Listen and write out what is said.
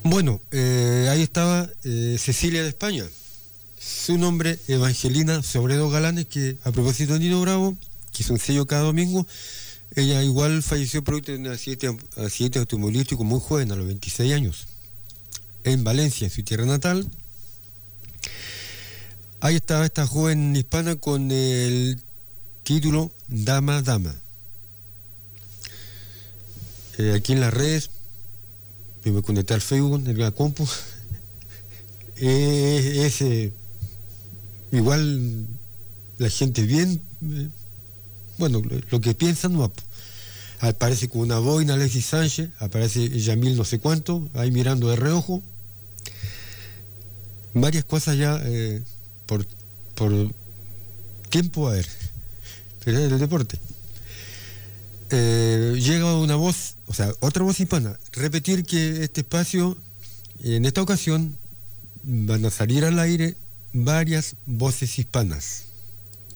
Bueno, ahí estaba Cecilia de España. Su nombre, Evangelina Sobredo Galanes, que a propósito de Nino Bravo, que hizo un sello cada domingo, ella igual falleció producto de un accidente automovilístico muy joven, a los 26 años, en Valencia, en su tierra natal. Ahí estaba esta joven hispana con el título Dama Dama. Aquí en las redes, yo me conecté al Facebook, en la compu, igual la gente bien, bueno, lo que piensan no. Aparece con una boina Alexis Sánchez, aparece Yamil no sé cuánto, ahí mirando de reojo. Varias cosas ya por tiempo, a ver, pero es el deporte. Llega una voz, o sea, otra voz hispana, repetir que este espacio, en esta ocasión, van a salir al aire varias voces hispanas.